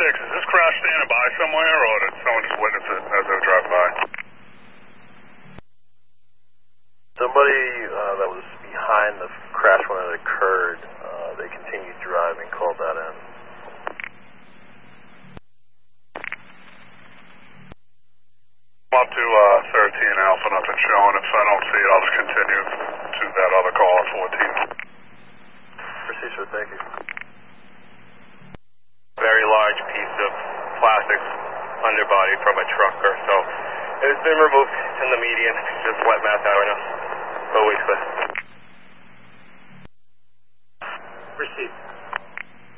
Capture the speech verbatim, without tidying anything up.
six, is this crash standing by somewhere, or did someone just witness it as they were driving by? Somebody uh, that was behind the crash when it occurred, uh, they continued driving, called that in. Up to uh, thirteen Alpha, nothing showing. If I don't see it, I'll just continue to that other call at fourteen. Proceed, sir, thank you. Very large piece of plastic underbody from a truck or so. It's been removed in the median, just wet mass out right now. Always clear. Proceed.